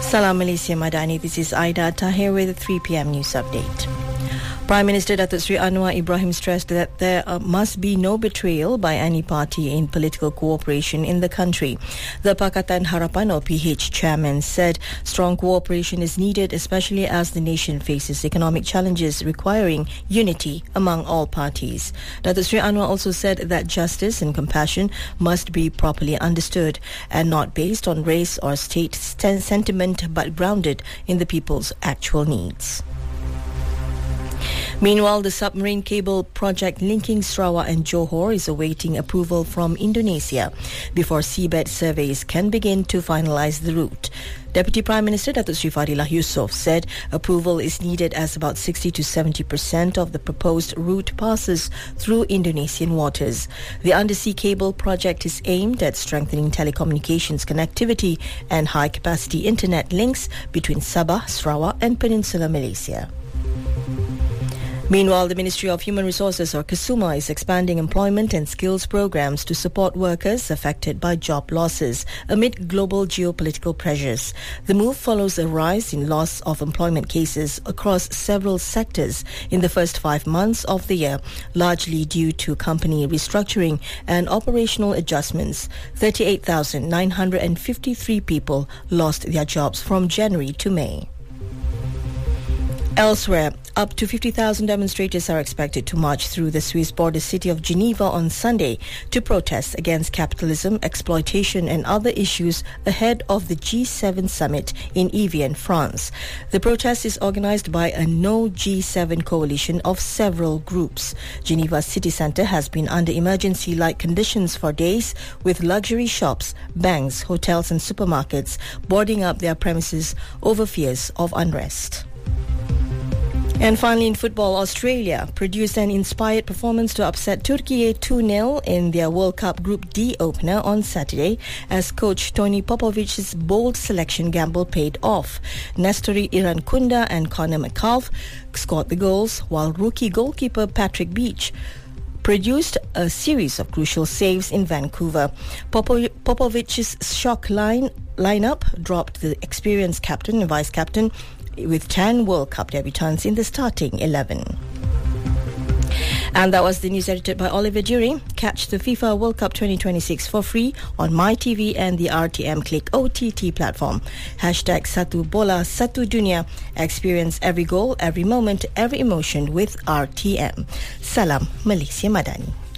Salam Malaysia Madani, this is Aida Tahir with the 3 p.m. news update. Prime Minister Datuk Seri Anwar Ibrahim stressed that there must be no betrayal by any party in political cooperation in the country. The Pakatan Harapan or PH chairman said strong cooperation is needed, especially as the nation faces economic challenges requiring unity among all parties. Datuk Seri Anwar also said that justice and compassion must be properly understood and not based on race or state sentiment but grounded in the people's actual needs. Meanwhile, the submarine cable project linking Sarawak and Johor is awaiting approval from Indonesia before seabed surveys can begin to finalise the route. Deputy Prime Minister Datuk Seri Fadilah Yusof said approval is needed as about 60 to 70% of the proposed route passes through Indonesian waters. The undersea cable project is aimed at strengthening telecommunications connectivity and high-capacity internet links between Sabah, Sarawak and Peninsular Malaysia. Meanwhile, the Ministry of Human Resources or KESUMA is expanding employment and skills programs to support workers affected by job losses amid global geopolitical pressures. The move follows a rise in loss of employment cases across several sectors in the first 5 months of the year, largely due to company restructuring and operational adjustments. 38,953 people lost their jobs from January to May. Elsewhere, up to 50,000 demonstrators are expected to march through the Swiss border city of Geneva on Sunday to protest against capitalism, exploitation and other issues ahead of the G7 summit in Evian, France. The protest is organized by a No G7 coalition of several groups. Geneva's city centre has been under emergency-like conditions for days, with luxury shops, banks, hotels and supermarkets boarding up their premises over fears of unrest. And finally, in football, Australia produced an inspired performance to upset Turkey 2-0 in their World Cup Group D opener on Saturday as coach Tony Popovic's bold selection gamble paid off. Nestori Irankunda and Connor McCalf scored the goals, while rookie goalkeeper Patrick Beach produced a series of crucial saves in Vancouver. Popovic's shock lineup dropped the experienced captain and vice-captain with 10 World Cup debutants in the starting 11. And that was the news edited by Oliver Dury. Catch the FIFA World Cup 2026 for free on MyTV and the RTM Click OTT platform. #Satu Bola Satu Dunia. Experience every goal, every moment, every emotion with RTM. Salam Malaysia Madani.